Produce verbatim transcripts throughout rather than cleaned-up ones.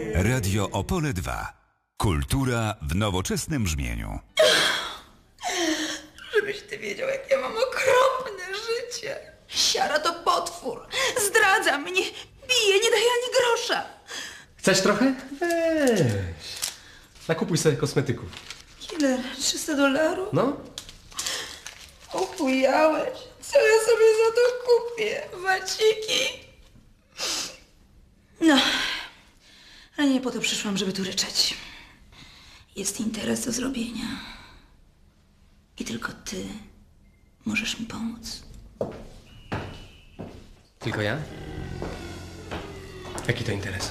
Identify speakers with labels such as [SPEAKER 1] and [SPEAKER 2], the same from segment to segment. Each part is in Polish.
[SPEAKER 1] Radio Opole dwa. Kultura w nowoczesnym brzmieniu.
[SPEAKER 2] Żebyś ty wiedział, jak ja mam okropne życie. Siara to potwór. Zdradza mnie, bije, nie daje ani grosza.
[SPEAKER 3] Chcesz trochę? Weź. Nakupuj sobie kosmetyków.
[SPEAKER 2] Ile? trzysta dolarów?
[SPEAKER 3] No?
[SPEAKER 2] Ochujałeś. Co ja sobie za to kupię? Waciki? No, ale nie po to przyszłam, żeby tu ryczeć. Jest interes do zrobienia. I tylko ty możesz mi pomóc.
[SPEAKER 3] Tylko ja? Jaki to interes?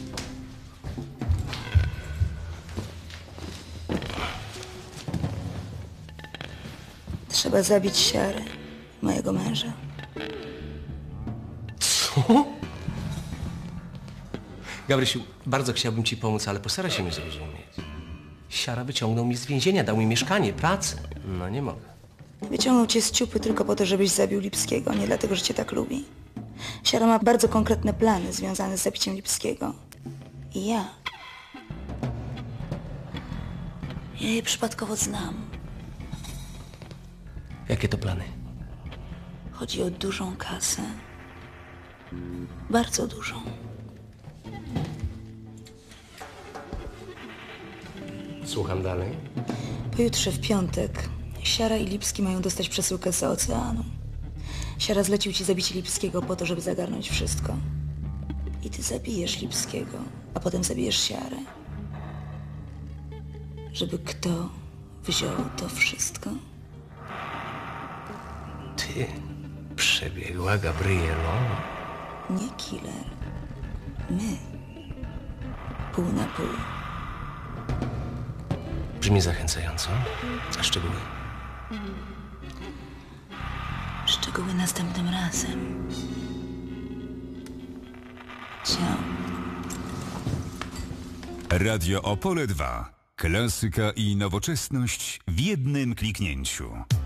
[SPEAKER 2] Trzeba zabić Siarę, mojego męża.
[SPEAKER 3] Co? Gabrysiu, bardzo chciałbym ci pomóc, ale postaraj się mnie zrozumieć. Siara wyciągnął mi z więzienia, dał mi mieszkanie, pracę. No nie mogę.
[SPEAKER 2] Wyciągnął cię z ciupy tylko po to, żebyś zabił Lipskiego, a nie dlatego, że cię tak lubi. Siara ma bardzo konkretne plany związane z zabiciem Lipskiego. I ja... Ja je przypadkowo znam.
[SPEAKER 3] Jakie to plany?
[SPEAKER 2] Chodzi o dużą kasę. Bardzo dużą.
[SPEAKER 3] Słucham dalej.
[SPEAKER 2] Pojutrze w piątek Siara i Lipski mają dostać przesyłkę z oceanu. Siara zlecił ci zabicie Lipskiego po to, żeby zagarnąć wszystko. I ty zabijesz Lipskiego, a potem zabijesz Siarę. Żeby kto wziął to wszystko?
[SPEAKER 3] Ty, przebiegła Gabrielo.
[SPEAKER 2] Nie killer. My. Pół na pół.
[SPEAKER 3] Brzmi zachęcająco. A szczegóły?
[SPEAKER 2] Szczegóły następnym razem. Ciao.
[SPEAKER 1] Radio Opole dwa. Klasyka i nowoczesność w jednym kliknięciu.